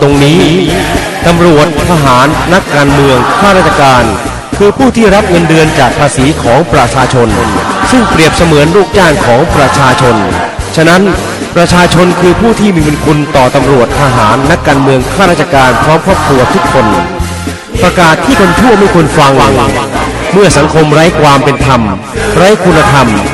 ตรงนี้ตำรวจทหารนักการเมืองข้าราชการคือผู้ที่รับเงินเดือนจากภาษีของประชาชนซึ่งเปรียบเสมือนลูกจ้างของประชาชนฉะนั้นประชาชนคือผู้ที่มีบุญคุณต่อตำรวจทหารนักการเมืองข้าราชการพร้อมครอบครัวทุกคนประกาศที่คนทั่วไม่ควรฟังเมื่อสังคมไร้ความเป็นธรรมไร้คุณธรรม